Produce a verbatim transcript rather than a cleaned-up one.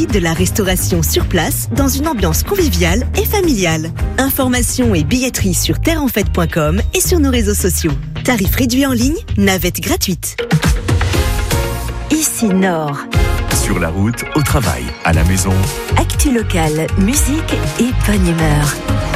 aussi de la restauration sur place dans une ambiance conviviale et familiale. Informations et billetterie sur terre en fête point com et sur nos réseaux sociaux. Tarifs réduits en ligne, navette gratuite. Ici Nord. Sur la route, au travail, à la maison. Actu locale, musique et bonne humeur.